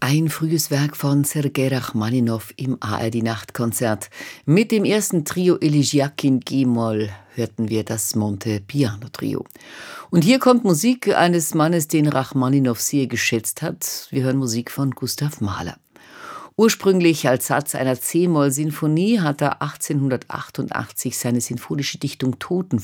Ein frühes Werk von Sergei Rachmaninow im ARD-Nachtkonzert. Mit dem ersten Trio Elegiac in G-Moll hörten wir das Monte Piano Trio. Und hier kommt Musik eines Mannes, den Rachmaninow sehr geschätzt hat. Wir hören Musik von Gustav Mahler. Ursprünglich als Satz einer C-Moll-Sinfonie hat er 1888 seine sinfonische Dichtung Totenflöte